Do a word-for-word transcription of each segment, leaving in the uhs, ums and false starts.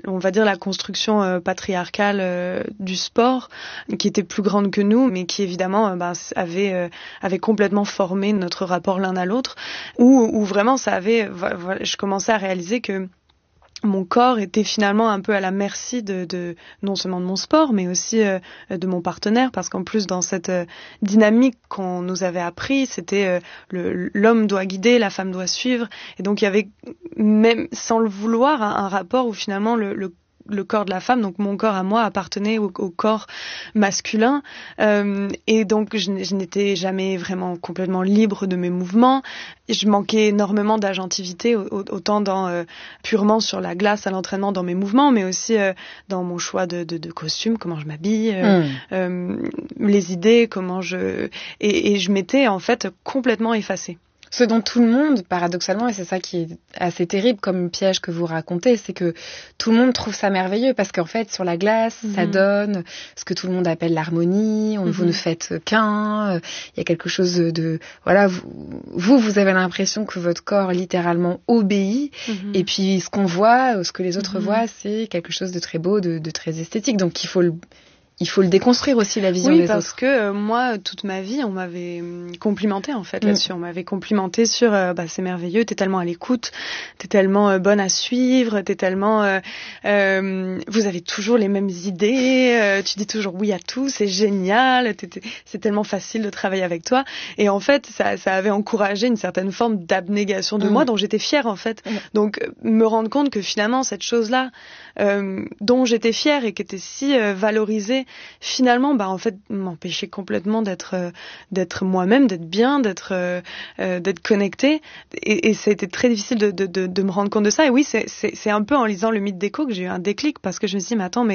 on va dire la construction euh, patriarcale euh, du sport, qui était plus grande que nous, mais qui évidemment euh, bah, avait euh, avait complètement formé notre rapport l'un à l'autre, où où vraiment ça avait, voilà, je commençais à réaliser que mon corps était finalement un peu à la merci de, de non seulement de mon sport, mais aussi euh, de mon partenaire, parce qu'en plus dans cette euh, dynamique qu'on nous avait appris, c'était euh, le, l'homme doit guider, la femme doit suivre, et donc il y avait même sans le vouloir un, un rapport où finalement le, le le corps de la femme, donc mon corps à moi appartenait au, au corps masculin, euh, et donc je, je n'étais jamais vraiment complètement libre de mes mouvements. Je manquais énormément d'agentivité, autant dans euh, purement sur la glace à l'entraînement dans mes mouvements, mais aussi euh, dans mon choix de, de, de costume, comment je m'habille, euh, mmh. euh, les idées, comment je et, et je m'étais en fait complètement effacée. Ce dont tout le monde, paradoxalement, et c'est ça qui est assez terrible comme piège que vous racontez, c'est que tout le monde trouve ça merveilleux parce qu'en fait, sur la glace, mmh. ça donne ce que tout le monde appelle l'harmonie, on, mmh. vous ne faites qu'un, il y a quelque chose de... de voilà, vous, vous, vous avez l'impression que votre corps littéralement obéit, mmh. et puis ce qu'on voit, ce que les autres mmh. voient, c'est quelque chose de très beau, de, de très esthétique. Donc il faut le... Il faut le déconstruire aussi, la vision oui, des autres. Oui, parce que euh, moi, toute ma vie, on m'avait complimenté en fait là-dessus. Mmh. On m'avait complimenté sur euh, bah, c'est merveilleux, t'es tellement à l'écoute, t'es tellement euh, bonne à suivre, t'es tellement... Euh, euh, vous avez toujours les mêmes idées, euh, tu dis toujours oui à tout, c'est génial, t'es, t'es, c'est tellement facile de travailler avec toi. Et en fait, ça, ça avait encouragé une certaine forme d'abnégation de mmh. moi dont j'étais fière en fait. Mmh. Donc, me rendre compte que finalement, cette chose-là, euh, dont j'étais fière et qui était si euh, valorisée, finalement, bah en fait, m'empêchait complètement d'être euh, d'être moi-même, d'être bien, d'être euh, euh, d'être connectée. Et, et ça a été très difficile de, de, de, de me rendre compte de ça. Et oui, c'est, c'est, c'est un peu en lisant le mythe d'Écho que j'ai eu un déclic parce que je me suis dit, mais attends, mais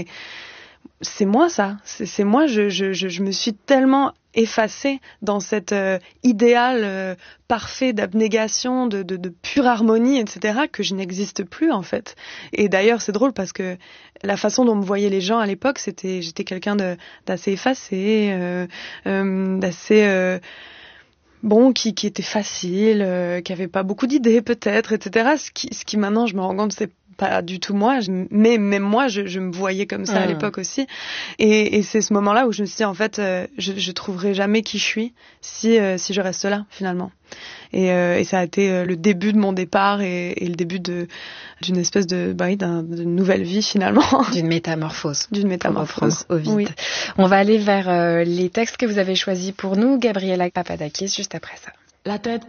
c'est moi ça, c'est, c'est moi. Je, je, je, je me suis tellement effacée dans cet euh, idéal euh, parfait d'abnégation, de, de, de pure harmonie, et cetera, que je n'existe plus en fait. Et d'ailleurs, c'est drôle parce que la façon dont me voyaient les gens à l'époque, c'était j'étais quelqu'un de, d'assez effacé, euh, euh, d'assez euh, bon, qui, qui était facile, euh, qui avait pas beaucoup d'idées peut-être, et cetera. Ce qui, ce qui maintenant, je me rends compte, c'est pas du tout moi, je, mais même moi, je, je me voyais comme ça mmh. à l'époque aussi. Et, et c'est ce moment-là où je me suis dit, en fait, euh, je, je trouverai jamais qui je suis si, euh, si je reste là, finalement. Et, euh, et ça a été euh, le début de mon départ et, et le début de, d'une espèce de, bah oui, d'un, d'une nouvelle vie, finalement. D'une métamorphose. D'une métamorphose. Au vide. Oui. On va aller vers euh, les textes que vous avez choisis pour nous, Gabriela Papadakis, juste après ça. La tête